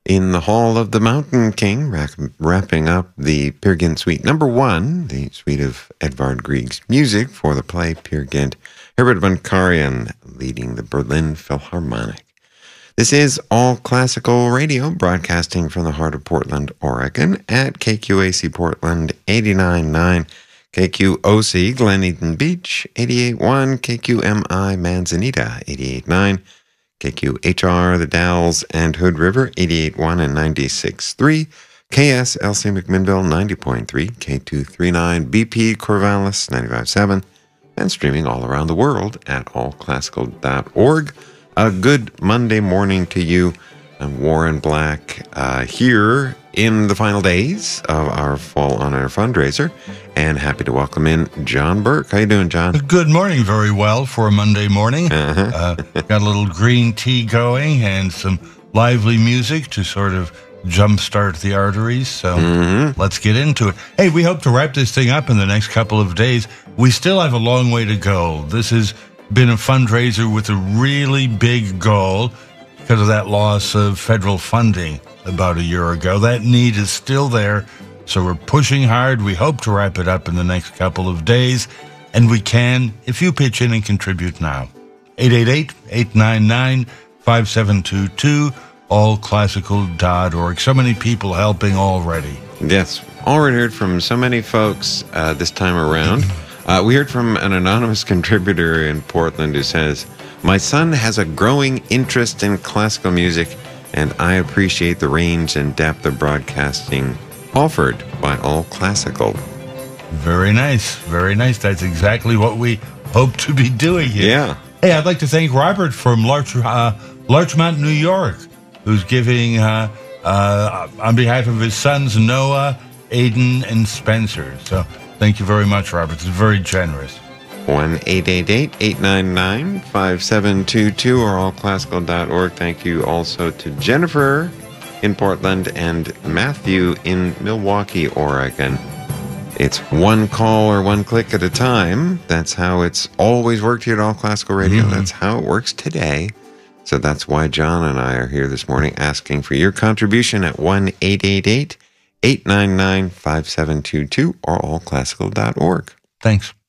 in the Hall of the Mountain King, wrapping up the Peer Gynt Suite number 1, the suite of Edvard Grieg's music for the play Peer Gynt. Herbert von Karajan leading the Berlin Philharmonic. This is All Classical Radio, broadcasting from the heart of Portland, Oregon, at KQAC Portland 89.9, KQOC Glen Eden Beach 88.1, KQMI Manzanita 88.9, KQHR The Dalles and Hood River 88.1 and 96.3, KSLC McMinnville 90.3, K239 BP Corvallis 95.7, and streaming all around the world at allclassical.org. A good Monday morning to you. I'm Warren Black, here in the final days of our Fall on Air fundraiser, and happy to welcome in John Burke. How you doing, John? Good morning. Very well for a Monday morning. Got a little green tea going and some lively music to sort of jumpstart the arteries. So let's get into it. Hey, we hope to wrap this thing up in the next couple of days. We still have a long way to go. This has been a fundraiser with a really big goal because of that loss of federal funding about a year ago. That need is still there, so we're pushing hard. We hope to wrap it up in the next couple of days, and we can if you pitch in and contribute now. 888-899-5722, allclassical.org. So many people helping already. Yes, already heard from so many folks this time around. We heard from an anonymous contributor in Portland who says, "My son has a growing interest in classical music, and I appreciate the range and depth of broadcasting offered by All Classical." Very nice. Very nice. That's exactly what we hope to be doing here. Yeah. Hey, I'd like to thank Robert from Larchmont, New York, who's giving on behalf of his sons, Noah, Aiden, and Spencer. So thank you very much, Robert. It's very generous. 1-888-899-5722 or allclassical.org. Thank you also to Jennifer in Portland and Matthew in Milwaukee, Oregon. It's one call or one click at a time. That's how it's always worked here at All Classical Radio. That's how it works today. So that's why John and I are here this morning asking for your contribution at 1-888-899-5722 or allclassical.org. Thanks.